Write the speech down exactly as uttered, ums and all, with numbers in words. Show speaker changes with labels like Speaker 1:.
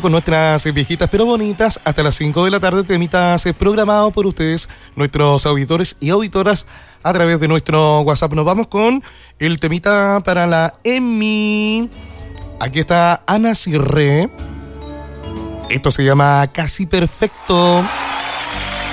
Speaker 1: con nuestras viejitas pero bonitas hasta las cinco de la tarde, temitas programados por ustedes, nuestros auditores y auditoras, a través de nuestro WhatsApp. Nos vamos con el temita para la Emi. Aquí está Ana Cirré. Esto se llama Casi Perfecto.